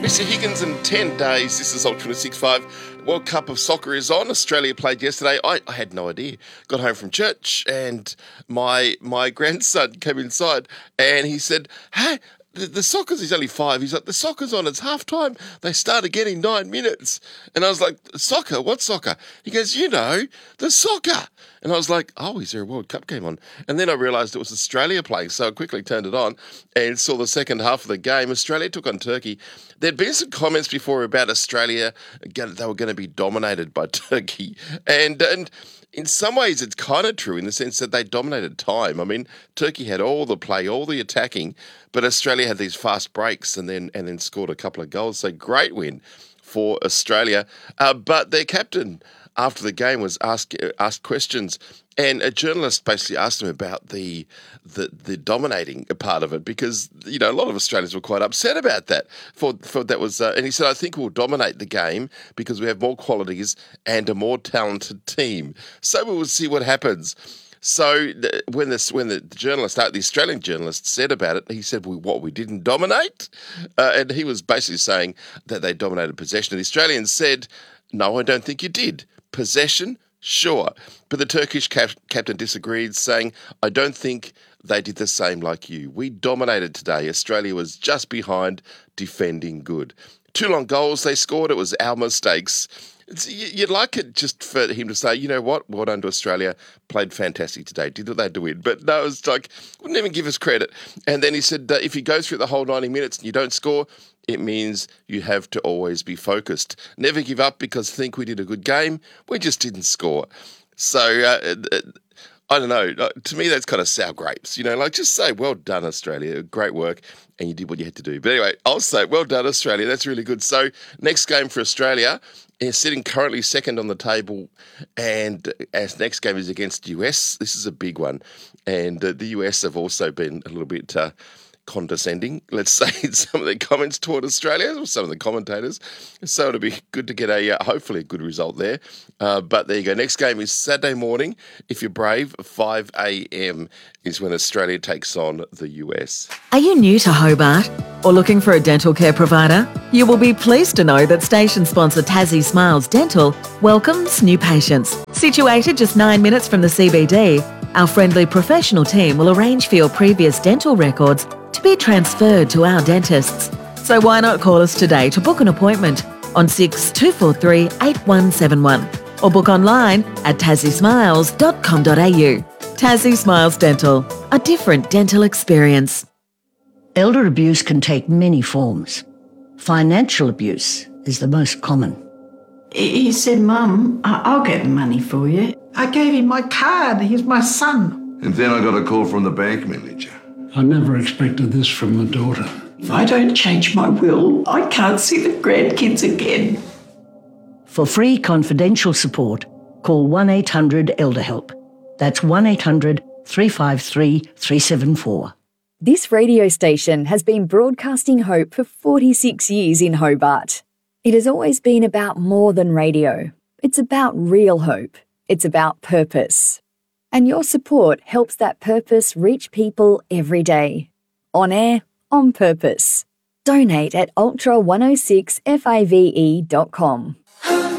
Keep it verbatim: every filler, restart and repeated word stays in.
Jesse Higgins in ten days. This is Ultra twenty-six point five. World Cup of Soccer is on. Australia played yesterday. I, I had no idea. Got home from church and my my grandson came inside and he said, hey, the, the soccer's, he's only five. He's like, the soccer's on. It's half time. They started getting nine minutes. And I was like, soccer? What soccer? He goes, you know, the soccer. And I was like, oh, is there a World Cup game on? And then I realised it was Australia playing, so I quickly turned it on and saw the second half of the game. Australia took on Turkey. There'd been some comments before about Australia, they were going to be dominated by Turkey. And and in some ways it's kind of true in the sense that they dominated time. I mean, Turkey had all the play, all the attacking, but Australia had these fast breaks and then and then scored a couple of goals. So great win for Australia. Uh, but their captain, after the game, was asked asked questions, and a journalist basically asked him about the, the the dominating part of it because you know a lot of Australians were quite upset about that. For for that was, uh, and he said, "I think we'll dominate the game because we have more qualities and a more talented team. So we will see what happens." So when this when the journalist, the Australian journalist, said about it, he said, well, "What, we didn't dominate?" Uh, and he was basically saying that they dominated possession. And the Australians said, "No, I don't think you did. Possession, sure." But the Turkish cap- captain disagreed, saying, "I don't think they did the same like you. We dominated today. Australia was just behind, defending good. Two long goals they scored. It was our mistakes." It's, you'd like it just for him to say, you know what, well done to Australia, played fantastic today, did what they had to win. But no, it's like, wouldn't even give us credit. And then he said, uh, if you go through the whole ninety minutes and you don't score, it means you have to always be focused. Never give up because think we did a good game, we just didn't score. So, uh, uh, I don't know, to me that's kind of sour grapes, you know, like just say, well done Australia, great work, and you did what you had to do. But anyway, I'll say, well done Australia, that's really good. So, next game for Australia is sitting currently second on the table, and as next game is against U S. This is a big one, and uh, the U S have also been a little bit uh, condescending, let's say, in some of their comments toward Australia, or some of the commentators. So it'll be good to get a, uh, hopefully a good result there. Uh, but there you go. Next game is Saturday morning, if you're brave, five a.m. is when Australia takes on the U S. Are you new to Hobart or looking for a dental care provider? You will be pleased to know that station sponsor Tassie Smiles Dental welcomes new patients. Situated just nine minutes from the C B D, our friendly professional team will arrange for your previous dental records to be transferred to our dentists. So why not call us today to book an appointment on six two four three eight one seven one or book online at tassie smiles dot com dot a u. Tassie Smiles Dental, a different dental experience. Elder abuse can take many forms. Financial abuse is the most common. He said, Mum, I- I'll get the money for you. I gave him my card. He's my son. And then I got a call from the bank manager. I never expected this from my daughter. If I don't change my will, I can't see the grandkids again. For free confidential support, call one eight hundred elder help. That's one eight hundred three five three three seven four. This radio station has been broadcasting hope for forty-six years in Hobart. It has always been about more than radio. It's about real hope. It's about purpose. And your support helps that purpose reach people every day. On air, on purpose. Donate at ultra one oh six five e dot com.